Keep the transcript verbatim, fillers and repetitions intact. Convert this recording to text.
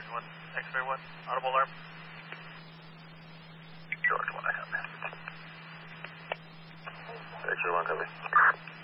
one, X-ray one, audible alarm. George one, I have. X-ray one, copy.